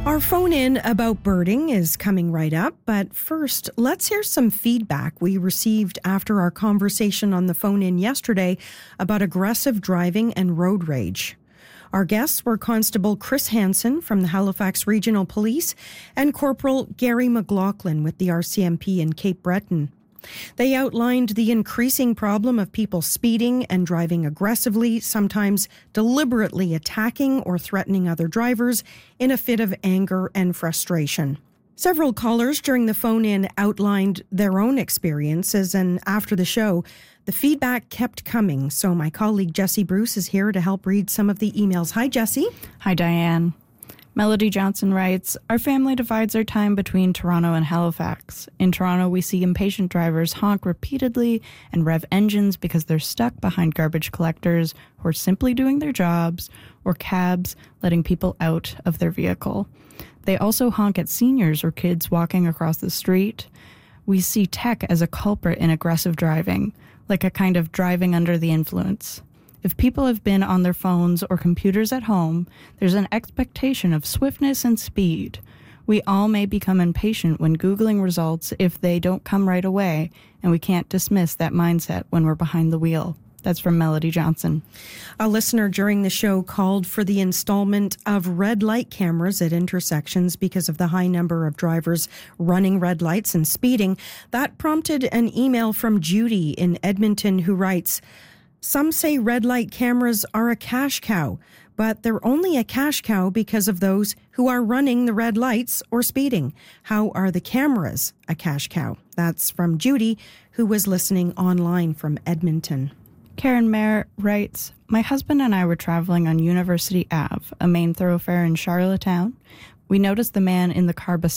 Our phone-in about birding is coming right up, but first, let's hear some feedback we received after our conversation on the phone-in yesterday about aggressive driving and road rage. Our guests were Constable Chris Hansen from the Halifax Regional Police and Corporal Gary McLaughlin with the RCMP in Cape Breton. They outlined the increasing problem of people speeding and driving aggressively, sometimes deliberately attacking or threatening other drivers in a fit of anger and frustration. Several callers during the phone-in outlined their own experiences, and after the show, the feedback kept coming. So my colleague Jessie Bruce is here to help read some of the emails. Hi, Jessie. Hi, Diane. Melody Johnson writes, our family divides our time between Toronto and Halifax. In Toronto, we see impatient drivers honk repeatedly and rev engines because they're stuck behind garbage collectors who are simply doing their jobs, or cabs letting people out of their vehicle. They also honk at seniors or kids walking across the street. We see tech as a culprit in aggressive driving, like a kind of driving under the influence. If people have been on their phones or computers at home, there's an expectation of swiftness and speed. We all may become impatient when Googling results if they don't come right away, and we can't dismiss that mindset when we're behind the wheel. That's from Melody Johnson. A listener during the show called for the installment of red light cameras at intersections because of the high number of drivers running red lights and speeding. That prompted an email from Judy in Edmonton who writes, some say red light cameras are a cash cow, but they're only a cash cow because of those who are running the red lights or speeding. How are the cameras a cash cow? That's from Judy, who was listening online from Edmonton. Karen Mayer writes, my husband and I were traveling on University Ave, a main thoroughfare in Charlottetown. We noticed the man in the car beside